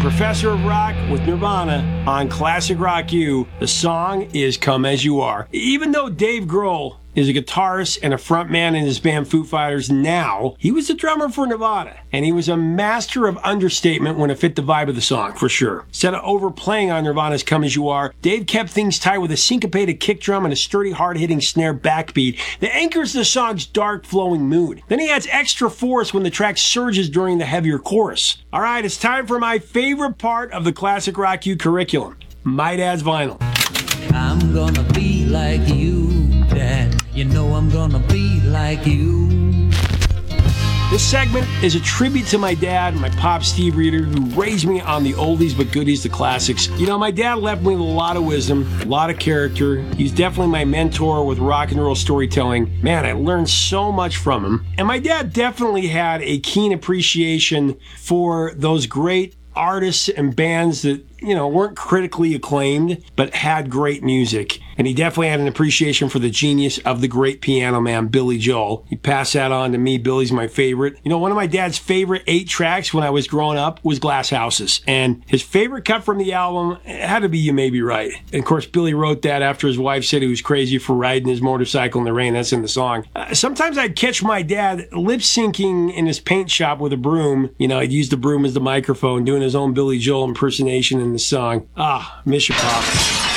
Professor of Rock with Nirvana on Classic Rock U. The song is Come As You Are. Even though Dave Grohl is a guitarist and a frontman in his band Foo Fighters now, he was the drummer for Nirvana, and he was a master of understatement when it fit the vibe of the song, for sure. Instead of overplaying on Nirvana's Come As You Are, Dave kept things tight with a syncopated kick drum and a sturdy, hard-hitting snare backbeat that anchors the song's dark, flowing mood. Then he adds extra force when the track surges during the heavier chorus. All right, it's time for my favorite part of the Classic Rock U curriculum, My Dad's Vinyl. I'm gonna be like you, Dad. You know I'm gonna be like you. This segment is a tribute to my dad, my pop Steve Reeder, who raised me on the oldies but goodies, the classics. You know, my dad left me with a lot of wisdom, a lot of character. He's definitely my mentor with rock and roll storytelling. Man, I learned so much from him. And my dad definitely had a keen appreciation for those great artists and bands that, you know, weren't critically acclaimed, but had great music. And he definitely had an appreciation for the genius of the great piano man, Billy Joel. He passed that on to me. Billy's my favorite. You know, one of my dad's favorite 8 tracks when I was growing up was Glass Houses. And his favorite cut from the album had to be You May Be Right. And of course, Billy wrote that after his wife said he was crazy for riding his motorcycle in the rain. That's in the song. Sometimes I'd catch my dad lip syncing in his paint shop with a broom. You know, he'd use the broom as the microphone, doing his own Billy Joel impersonation in the song. Miss you, Pop.